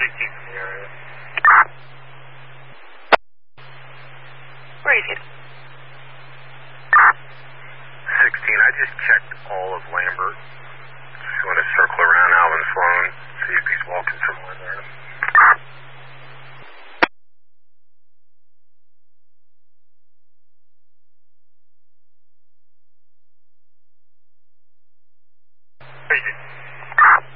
16 from the area. Where is it? 16, I just checked all of Lambert. Just want to circle around Alvin Sloan, see if he's walking somewhere there. Where is it?